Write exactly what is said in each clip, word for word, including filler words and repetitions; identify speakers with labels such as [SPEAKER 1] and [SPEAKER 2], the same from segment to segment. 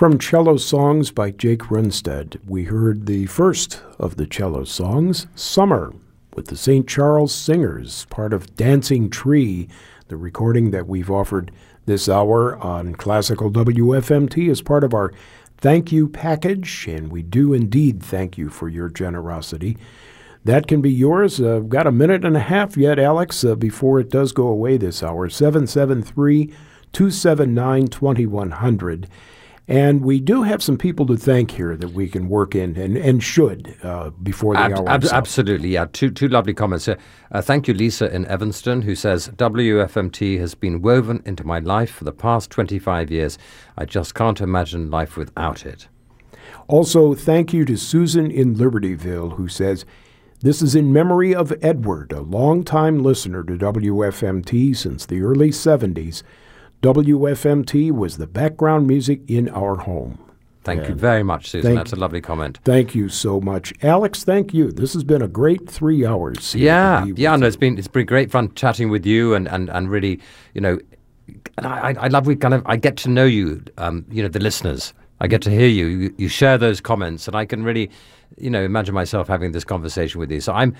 [SPEAKER 1] From Cello Songs by Jake Runstead, we heard the first of the cello songs, Summer, with the Saint Charles Singers, part of Dancing Tree, the recording that we've offered this hour on Classical W F M T as part of our thank you package, and we do indeed thank you for your generosity. That can be yours. Uh, I've got a minute and a half yet, Alex, uh, before it does go away this hour. seven seven three, two seven nine, two one zero zero. And we do have some people to thank here that we can work in and, and should uh, before the
[SPEAKER 2] ab-
[SPEAKER 1] hour.
[SPEAKER 2] Ab- absolutely, yeah. Two two lovely comments here. Uh, thank you, Lisa in Evanston, who says, W F M T has been woven into my life for the past twenty-five years. I just can't imagine life without it.
[SPEAKER 1] Also, thank you to Susan in Libertyville, who says, this is in memory of Edward, a longtime listener to W F M T since the early seventies. W F M T was the background music in our home.
[SPEAKER 2] Thank
[SPEAKER 1] and
[SPEAKER 2] you very much, Susan.
[SPEAKER 1] Thank,
[SPEAKER 2] That's a lovely comment.
[SPEAKER 1] Thank you so much. Alex, thank you. This has been a great three hours.
[SPEAKER 2] Yeah, yeah, no, it's been it's been great fun chatting with you and, and, and really, you know, and I, I love we kind of I get to know you, um, you know, the listeners. I get to hear you. you. You share those comments, and I can really, you know, imagine myself having this conversation with you. So I'm,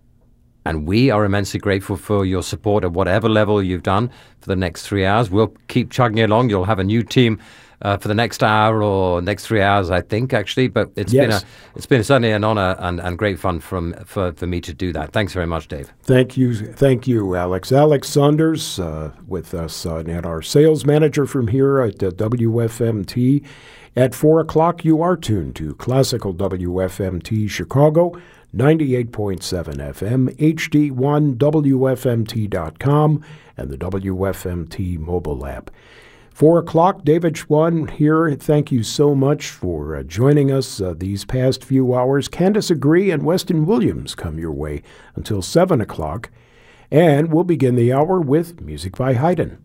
[SPEAKER 2] and we are immensely grateful for your support at whatever level you've done for the next three hours. We'll keep chugging along. You'll have a new team uh, for the next hour or next three hours, I think, actually. But it's
[SPEAKER 1] yes.
[SPEAKER 2] been a, it's been certainly an honor and, and great fun from for, for me to do that. Thanks very much, Dave.
[SPEAKER 1] Thank you, thank you, Alex. Alex Saunders uh, with us, uh, and our sales manager from here at uh, W F M T. At four o'clock, you are tuned to Classical W F M T Chicago, ninety-eight point seven F M, H D one, W F M T dot com, and the W F M T mobile app. four o'clock, David Schwann here. Thank you so much for uh, joining us uh, these past few hours. Candace Agree and Weston Williams come your way until seven o'clock. And we'll begin the hour with music by Haydn.